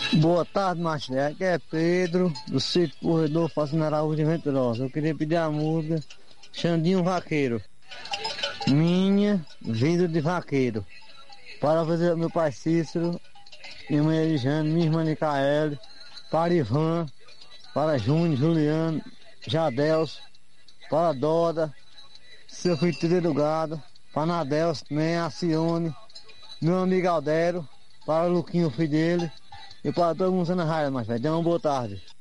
Boa tarde, macho. Aqui é Pedro, do sítio Corredor Fazenda Araújo de Venturosa. Eu queria pedir a música Xandinho Vaqueiro, Minha Vida de Vaqueiro, para fazer meu pai Cícero, minha mãe Elijane, minha irmã Nicaele, para Ivan, para Júnior, Juliano, Jadelso, para Doda, seu filho Tire do Gado, para Nadelso, também a Cione, meu amigo Aldero, para o Luquinho, filho dele, e para todo mundo na rádio, mas vai dar uma boa tarde.